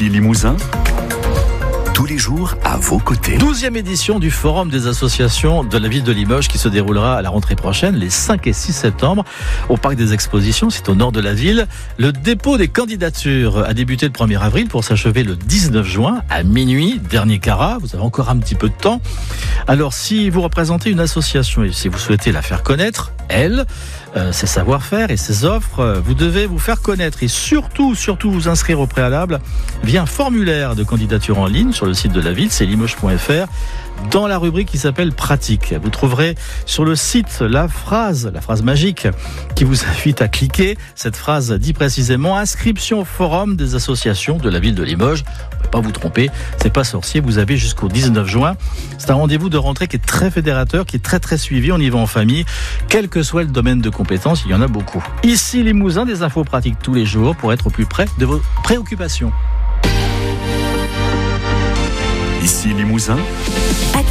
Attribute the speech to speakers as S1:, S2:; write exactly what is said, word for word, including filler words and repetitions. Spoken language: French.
S1: Ici Limousin, tous les jours à vos côtés.
S2: douzième édition du Forum des associations de la ville de Limoges qui se déroulera à la rentrée prochaine, les cinq et six septembre, au Parc des Expositions, c'est au nord de la ville. Le dépôt des candidatures a débuté le premier avril pour s'achever le dix-neuf juin à minuit, dernier carat. Vous avez encore un petit peu de temps. Alors, si vous représentez une association et si vous souhaitez la faire connaître, elle, euh, ses savoir-faire et ses offres, euh, vous devez vous faire connaître et surtout, surtout vous inscrire au préalable via un formulaire de candidature en ligne sur le site de la ville, c'est limoges point f r. Dans la rubrique qui s'appelle pratique, vous trouverez sur le site la phrase, la phrase magique qui vous invite à cliquer. Cette phrase dit précisément inscription au forum des associations de la ville de Limoges. Vous ne pouvez pas vous tromper, c'est pas sorcier. Vous avez jusqu'au dix-neuf juin. C'est un rendez-vous de rentrée qui est très fédérateur, qui est très très suivi. On y va en famille, quel que soit le domaine de compétences, il y en a beaucoup. Ici Limousin, des infos pratiques tous les jours pour être au plus près de vos préoccupations.
S1: Ici Limousin.